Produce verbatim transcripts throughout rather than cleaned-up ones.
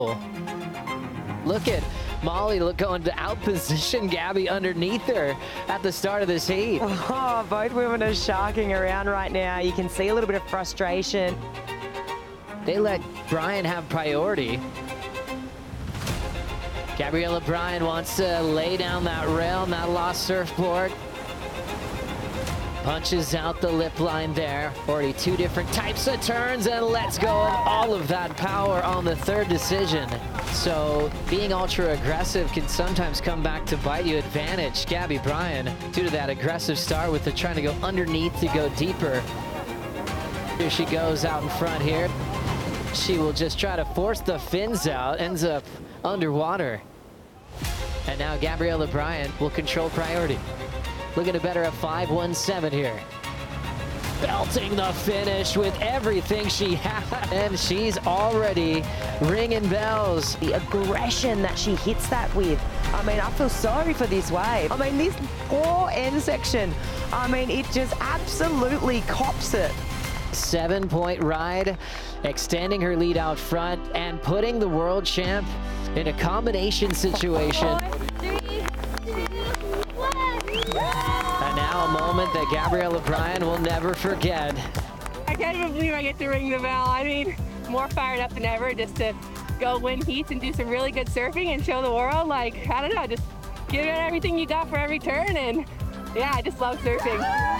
Look at Molly look going to outposition Gabby underneath her at the start of this heat. Oh, both women are sharking around right now. You can see a little bit of frustration. They let Bryan have priority. Gabriella Bryan wants to lay down that rail and that lost surfboard. Punches out the lip line there. Already two different types of turns and lets go of all of that power on the third decision. So being ultra aggressive can sometimes come back to bite you advantage. Gabby Bryan, due to that aggressive start with the trying to go underneath to go deeper. Here she goes out in front here. She will just try to force the fins out, ends up underwater. And now Gabriella Bryan will control priority. Looking to better a five one seven here. Belting the finish with everything she had. And she's already ringing bells. The aggression that she hits that with. I mean, I feel sorry for this wave. I mean, this poor end section. I mean, it just absolutely cops it. Seven-point ride, extending her lead out front and putting the world champ in a combination situation. Four, three, two, one. And now a moment that Gabriella Bryan will never forget. I can't even believe I get to ring the bell. I mean, more fired up than ever just to go win heats and do some really good surfing and show the world, like, I don't know, just give it everything you got for every turn. And yeah, I just love surfing.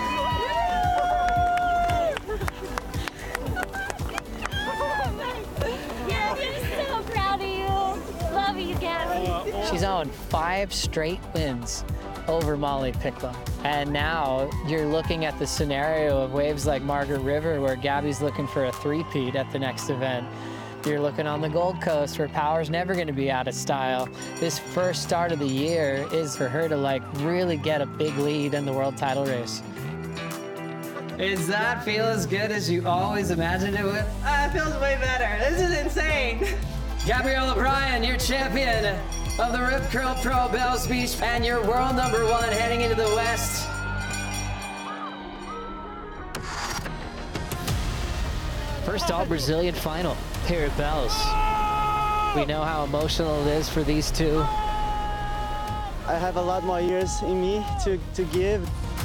She's on five straight wins over Molly Picklum. And now you're looking at the scenario of waves like Margaret River where Gabby's looking for a three-peat at the next event. You're looking on the Gold Coast where Power's never going to be out of style. This first start of the year is for her to like really get a big lead in the world title race. Does that feel as good as you always imagined it would? Uh, it feels way better. This is insane. Gabriella Bryan, your champion of the Rip Curl Pro Bells Beach and your world number one heading into the West. First all-Brazilian final here at Bells. We know how emotional it is for these two. I have a lot more years in me to, to give.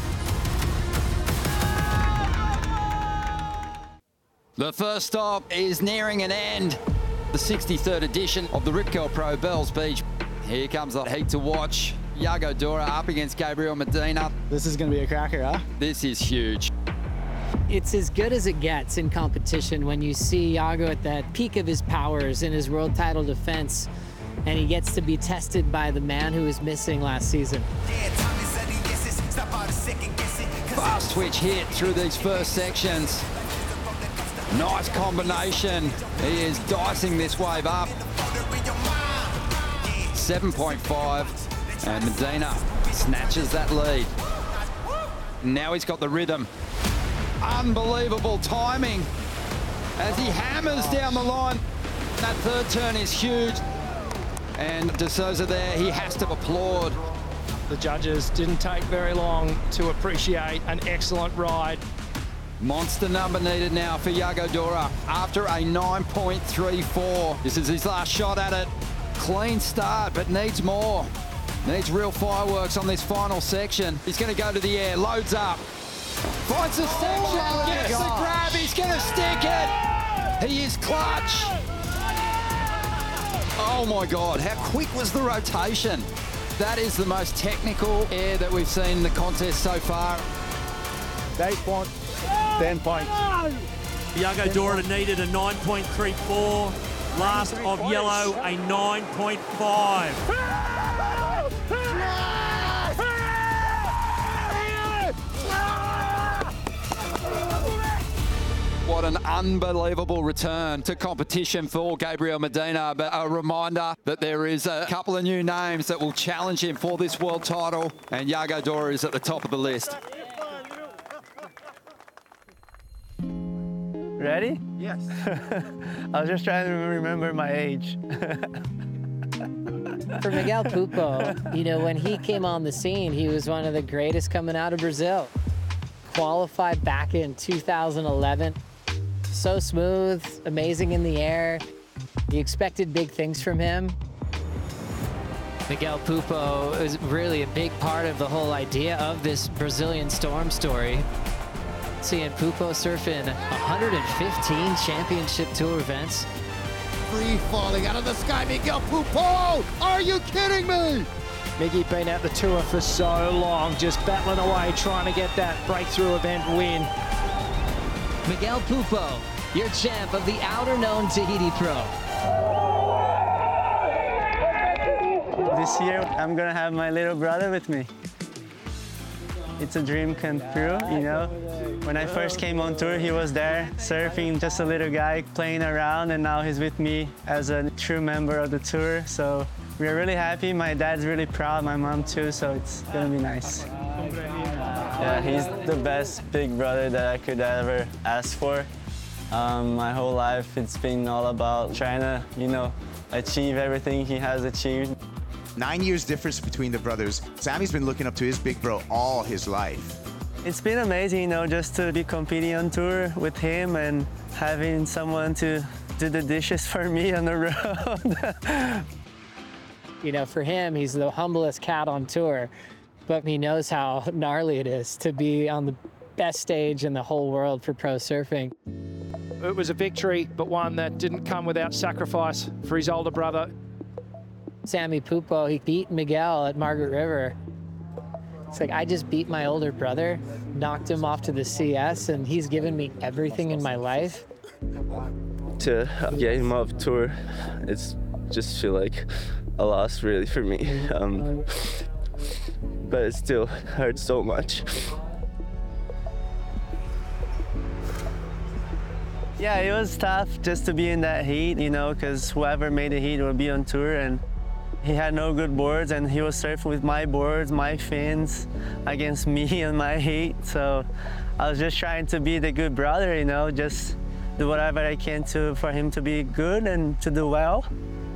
The first stop is nearing an end. The sixty-third edition of the Rip Curl Pro Bells Beach. Here comes the heat to watch. Yago Dora up against Gabriel Medina. This is going to be a cracker, huh? This is huge. It's as good as it gets in competition when you see Yago at the peak of his powers in his world title defense, and he gets to be tested by the man who was missing last season. Fast twitch hit through these first sections. Nice combination. He is dicing this wave up. seven point five, and Medina snatches that lead. Now he's got the rhythm. Unbelievable timing as he hammers down the line. That third turn is huge. And De Souza there, he has to applaud. The judges didn't take very long to appreciate an excellent ride. Monster number needed now for Yago Dora after a nine point three four. This is his last shot at it. Clean start, but needs more. Needs real fireworks on this final section. He's going to go to the air, loads up. Finds the section, oh gets the grab, he's going to stick it. He is clutch. Oh my God, how quick was the rotation? That is the most technical air that we've seen in the contest so far. eight point, ten points. Yago Dora needed a nine point three four. Last of yellow, a nine point five. What an unbelievable return to competition for Gabriel Medina. But a reminder that there is a couple of new names that will challenge him for this world title. And Yago Dora is at the top of the list. Ready? Yes. I was just trying to remember my age. For Miguel Pupo, you know, when he came on the scene, he was one of the greatest coming out of Brazil. Qualified back in two thousand eleven. So smooth, amazing in the air. You expected big things from him. Miguel Pupo is really a big part of the whole idea of this Brazilian Storm story. Seeing Pupo surf in one hundred fifteen championship tour events. Free falling out of the sky, Miguel Pupo! Are you kidding me? Miggy been at the tour for so long, just battling away, trying to get that breakthrough event win. Miguel Pupo, your champ of the outer known Tahiti Pro. This year, I'm gonna have my little brother with me. It's a dream come true, you know? When I first came on tour, he was there surfing, just a little guy playing around, and now he's with me as a true member of the tour. So we're really happy. My dad's really proud, my mom too, so it's gonna be nice. Yeah, he's the best big brother that I could ever ask for. Um, my whole life, it's been all about trying to, you know, achieve everything he has achieved. Nine years difference between the brothers. Sammy's been looking up to his big bro all his life. It's been amazing, you know, just to be competing on tour with him and having someone to do the dishes for me on the road. You know, for him, he's the humblest cat on tour, but he knows how gnarly it is to be on the best stage in the whole world for pro surfing. It was a victory, but one that didn't come without sacrifice for his older brother. Sammy Pupo, he beat Miguel at Margaret River. It's like, I just beat my older brother, knocked him off to the C S, and he's given me everything in my life. To get him off tour, it's just feel like a loss really for me. Um, but it still hurts so much. Yeah, it was tough just to be in that heat, you know, because whoever made the heat would be on tour, and he had no good boards, and he was surfing with my boards, my fins, against me and my heat. So I was just trying to be the good brother, you know, just do whatever I can to for him to be good and to do well.